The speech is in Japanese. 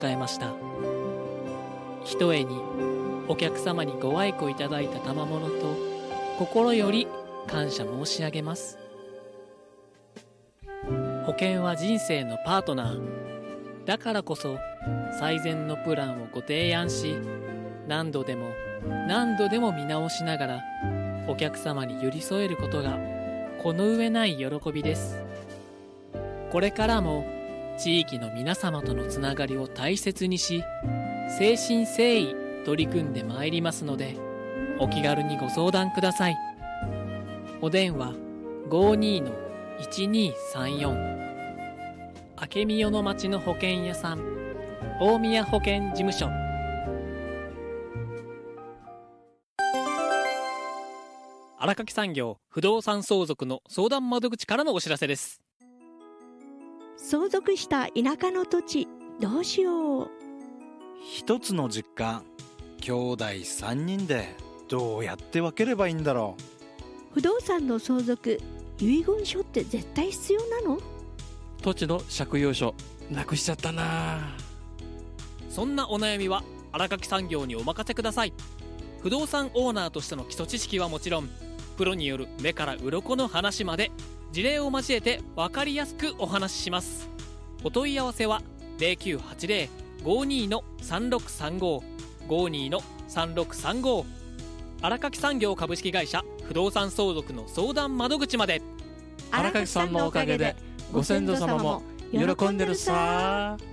かえました。ひとえにお客様にご愛顧いただいた賜物と心より感謝申し上げます。保険は人生のパートナーだからこそ、最善のプランをご提案し、何度でも何度でも見直しながらお客様に寄り添えることがこの上ない喜びです。これからも地域の皆様とのつながりを大切にし、誠心誠意取り組んでまいりますので、お気軽にご相談ください。お電話 52-1234 明美代の町の保険屋さん、大宮保険事務所。荒垣産業不動産相続の相談窓口からのお知らせです。 相続した田舎の土地どうしよう。 一つの実家、兄弟3人でどうやって分ければいいんだろう。不動産の相続、遺言書って絶対必要なの？ 土地の借用書なくしちゃったな。 そんなお悩みは荒垣産業にお任せください。不動産オーナーとしての基礎知識はもちろん、プロによる目から鱗の話まで事例を交えて分かりやすくお話しします。お問い合わせは 0980-52-3635 52-3635 荒垣産業株式会社不動産相続の相談窓口まで。 荒垣さんのおかげでご先祖様も喜んでるさー。